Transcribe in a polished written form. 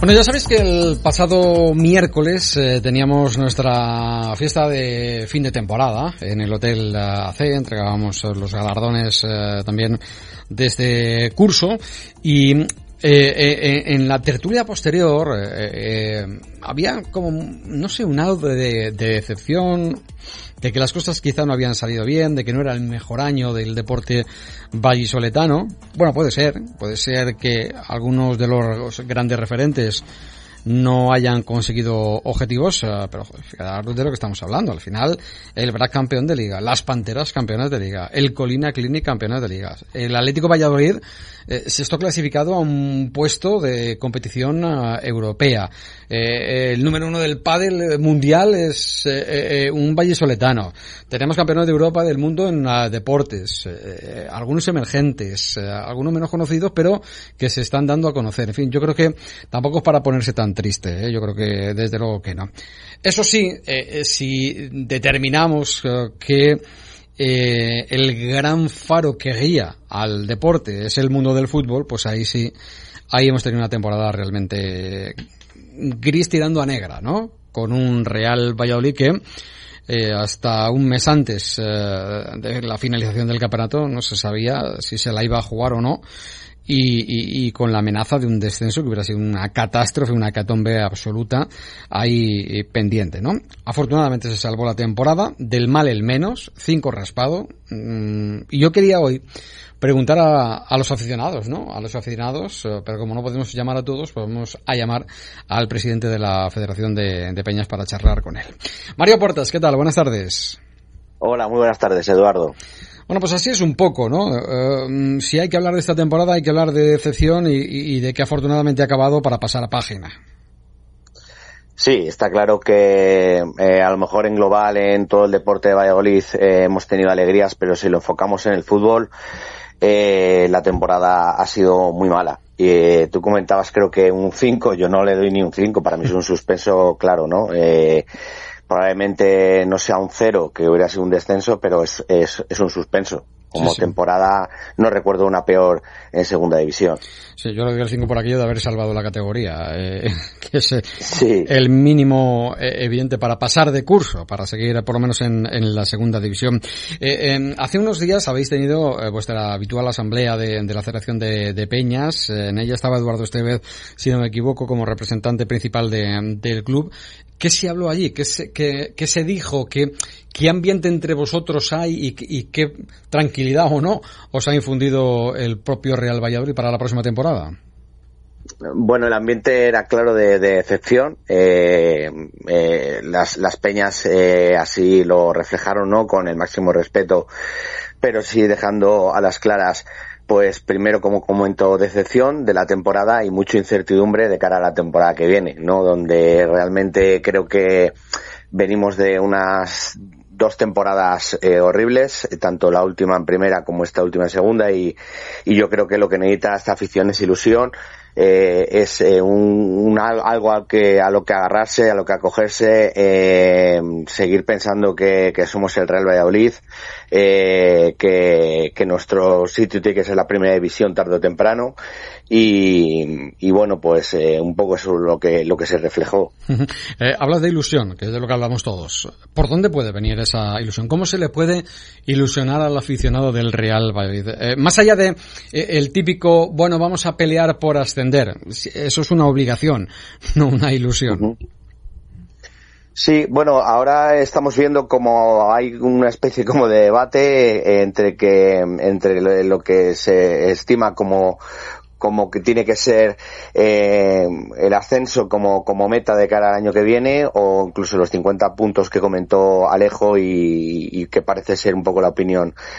Bueno, ya sabéis que el pasado miércoles teníamos nuestra fiesta de fin de temporada en el Hotel AC, entregábamos los galardones también de este curso y en la tertulia posterior había como, no sé, un halo de decepción, de que las cosas quizá no habían salido bien, de que no era el mejor año del deporte vallisoletano. Bueno, puede ser que algunos de los grandes referentes no hayan conseguido objetivos, pero fijaros de lo que estamos hablando. Al final, el BRAC campeón de liga, las Panteras campeonas de liga, el Colina Clinic campeonas de liga, el Atlético Valladolid sexto clasificado a un puesto de competición europea. El número 1 del pádel mundial es un vallisoletano. Tenemos campeones de Europa, del mundo en deportes, algunos emergentes, algunos menos conocidos, pero que se están dando a conocer. En fin, yo creo que tampoco es para ponerse tan triste, yo creo que desde luego que no. Eso sí, si determinamos que el gran faro que guía al deporte es el mundo del fútbol, pues ahí sí, ahí hemos tenido una temporada realmente gris tirando a negra, ¿no? Con un Real Valladolid que hasta un mes antes de la finalización del campeonato no se sabía si se la iba a jugar o no, y con la amenaza de un descenso que hubiera sido una catástrofe, una hecatombe absoluta ahí pendiente, ¿no? Afortunadamente se salvó la temporada, del mal el menos, 5 raspado, y yo quería hoy preguntar a los aficionados, ¿no? A los aficionados, pero como no podemos llamar a todos, podemos llamar al presidente de la Federación de Peñas para charlar con él. Mario Portas, ¿qué tal? Buenas tardes. Hola, muy buenas tardes, Eduardo. Bueno, pues así es un poco, ¿no? Si hay que hablar de esta temporada, hay que hablar de decepción y de que afortunadamente ha acabado para pasar a página. Sí, está claro que a lo mejor en global, en todo el deporte de Valladolid, hemos tenido alegrías, pero si lo enfocamos en el fútbol, la temporada ha sido muy mala. Y tú comentabas, creo que un 5, yo no le doy ni un 5, para mí es un suspenso claro, ¿no? Probablemente no sea un 0, que hubiera sido un descenso, pero es un suspenso. Como sí. Temporada, no recuerdo una peor en segunda división. Sí, yo le doy el 5 por aquello de haber salvado la categoría, que es el mínimo evidente para pasar de curso, para seguir por lo menos en la segunda división. Hace unos días habéis tenido vuestra habitual asamblea de la Federación de Peñas. En ella estaba Eduardo Estevez, si no me equivoco, como representante principal del club. ¿Qué se habló allí? ¿Qué se dijo? ¿Qué ambiente entre vosotros hay y qué tranquilidad o no os ha infundido el propio Real Valladolid para la próxima temporada? Bueno, el ambiente era claro de decepción. Las peñas así lo reflejaron, ¿no? Con el máximo respeto, pero sí dejando a las claras, pues primero, como comento, decepción de la temporada y mucha incertidumbre de cara a la temporada que viene, ¿no? Donde realmente creo que venimos de unas 2 temporadas horribles, tanto la última en primera como esta última en segunda, y yo creo que lo que necesita esta afición es ilusión, es algo a lo que agarrarse, a lo que acogerse, seguir pensando que somos el Real Valladolid, que nuestro sitio tiene que ser la primera división tarde o temprano, y bueno, pues un poco eso es lo que se reflejó. Hablas de ilusión, que es de lo que hablamos todos. ¿Por dónde puede venir esa ilusión? ¿Cómo se le puede ilusionar al aficionado del Real Valladolid? Más allá de el típico, bueno, vamos a pelear por ascender. Eso es una obligación, no una ilusión. Uh-huh. Sí, bueno, ahora estamos viendo como hay una especie como de debate entre lo que se estima como que tiene que ser el ascenso como meta de cara al año que viene, o incluso los 50 puntos que comentó Alejo y que parece ser un poco la opinión